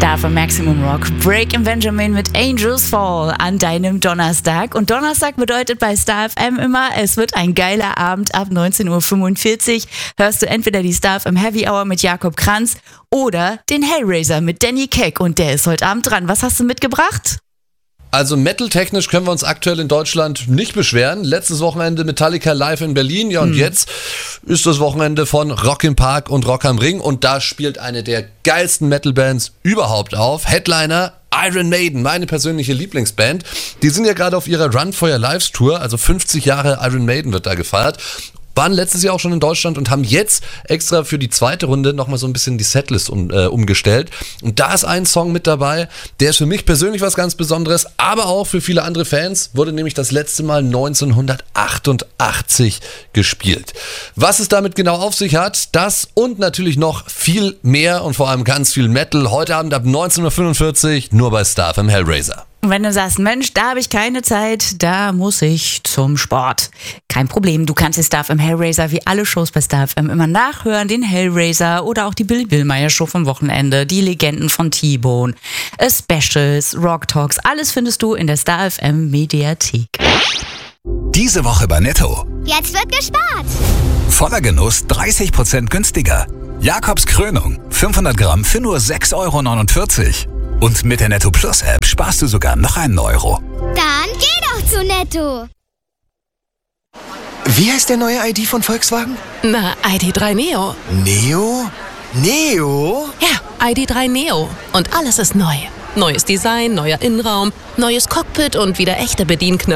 Star von Maximum Rock. Breaking Benjamin mit Angels Fall an deinem Donnerstag. Und Donnerstag bedeutet bei Star FM immer, es wird ein geiler Abend. Ab 19.45 Uhr hörst du entweder die Star FM Heavy Hour mit Jakob Kranz oder den Hellraiser mit Danny Keck. Und der ist heute Abend dran. Was hast du mitgebracht? Also metal-technisch können wir uns aktuell in Deutschland nicht beschweren. Letztes Wochenende Metallica live in Berlin. Ja, und jetzt ist das Wochenende von Rock im Park und Rock am Ring. Und da spielt eine der geilsten Metal-Bands überhaupt auf. Headliner Iron Maiden, meine persönliche Lieblingsband. Die sind ja gerade auf ihrer Run for Your Lives Tour. Also 50 Jahre Iron Maiden wird da gefeiert. Waren letztes Jahr auch schon in Deutschland und haben jetzt extra für die zweite Runde nochmal so ein bisschen die Setlist umgestellt. Und da ist ein Song mit dabei, der ist für mich persönlich was ganz Besonderes, aber auch für viele andere Fans, wurde nämlich das letzte Mal 1988 gespielt. Was es damit genau auf sich hat, das und natürlich noch viel mehr und vor allem ganz viel Metal, heute Abend ab 19.45 Uhr nur bei Star FM Hellraiser. Und wenn du sagst, Mensch, da habe ich keine Zeit, da muss ich zum Sport. Kein Problem, du kannst die Star FM Hellraiser wie alle Shows bei Star FM immer nachhören, den Hellraiser oder auch die Billy Billmeyer Show vom Wochenende, die Legenden von T-Bone, Specials, Rock Talks, alles findest du in der Star FM Mediathek. Diese Woche bei Netto. Jetzt wird gespart. Voller Genuss 30% günstiger. Jakobs Krönung 500 Gramm für nur 6,49 €. Und mit der Netto Plus App sparst du sogar noch einen Euro. Dann geh doch zu Netto. Wie heißt der neue ID von Volkswagen? Na, ID.3 Neo. Neo? Neo? Ja, ID.3 Neo. Und alles ist neu. Neues Design, neuer Innenraum, neues Cockpit und wieder echte Bedienknöpfe.